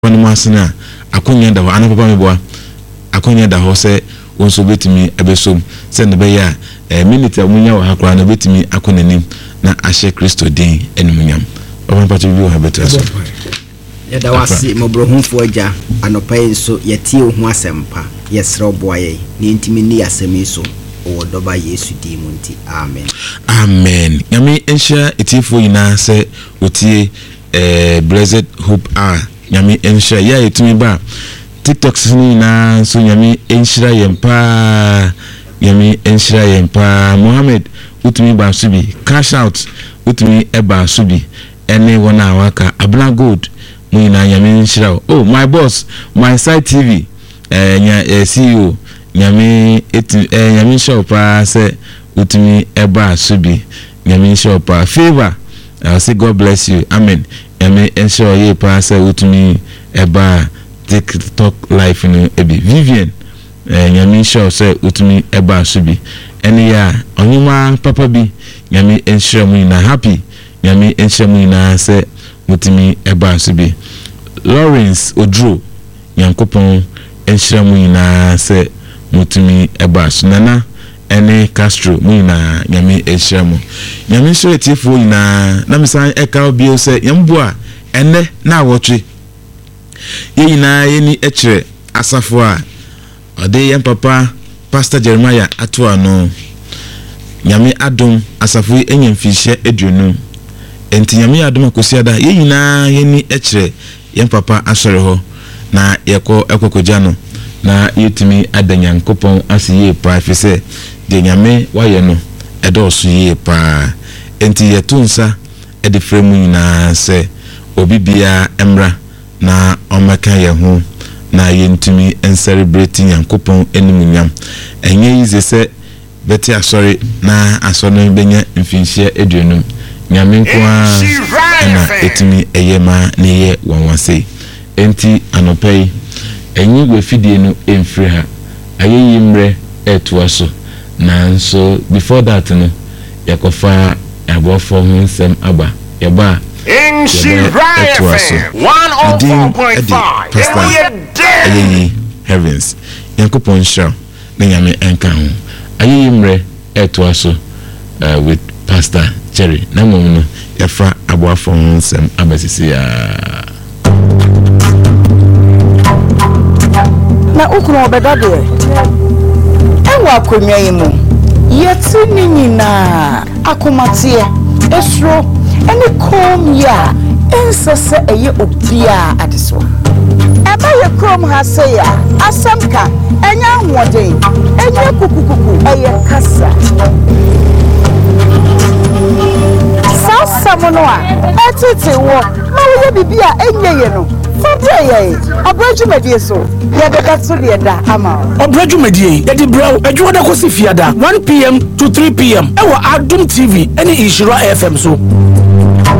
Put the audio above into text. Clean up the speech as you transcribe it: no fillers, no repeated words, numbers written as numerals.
one masina akonya da ho ana papa me boa akonya da ho se wonso betimi ebesom se ne be ya minute amunya wa hakra na betimi akonanim na ahye Kristo din enumunyam papa papa bi wo habeto so ya da wasi mobrohunfo agya anopaye nso yetie ho asempa yesre oboaye ni ntimi ni asemi so o doba Yesu din munti amen amen nyame enhia etifo yina se otie blessed hope nyame enhia ya etumi ba TikTok sini na so nyame enhira yempa nyame enhira yempa Mohammed utumi ba subi cash out utumi eba subi ene wona waka abla gold muina nyame enhira oh my boss my side TV CEO nyame nyame shop say utumi eba subi nyame shop favor I say God bless you amen nyame ensure ye pa say utumi eba TikTok live no ebi Vivian nyame shop say utumi eba subi ene ya onyuma papa bi nyame ensure mu na happy nyame ensure mu na say utumi eba subi Lawrence Odro nyankopon ensure mu na say mutumi eba sunana ene Castro mu na nyame ensure mu nyame sure tifo na misan eka obi se yamboa ene na wotwe yina yeni echre asafo a ode yam papa Pastor Jeremiah atoa no nyame adom asafo enyamfihye eduonu enti nyame adom akosiada yina yeni echre yam papa asore ho na ekokogya no na yetimi adanyankopon asiye pa fise de nyame waye no edoso ye pa enti yetunsa edifremu nyina se obibia emra na omeka ye ho na yentumi celebrate nyankopon enumunyam enye yize se beti asori na asono benya mfinhye eduonum nyame nkoa na etimi eyema ne ye wanwase enti anopei enyi gwefidie no emfiri ha ayeyi mre etuaso na so before that no yakofa abofo ho nsem aba yeba in Shiraya 104.5 ayeyi heavens yankopon show na nyame enka ho ayeyi mre etuaso with Pastor Cherry na mom no yafa abofo ho nsem abasisi ya na ukuru obedade ewa akonwa yimu yeti ni nyina akomatie esro eni kom ya ensese eye obia adeso eba ye krom ha se ya asamka enya ahoden enya kukukuku eye kasa sasa mono a etete wo ma wo bibia enye ye no Fabreye, Obrajumedie so. Yabeka to the da ama. Obrajumedie, yadi bro, ejuwa da kosi fiada 1 p.m. to 3 p.m. Ewa Adum TV, any Ishira FM so.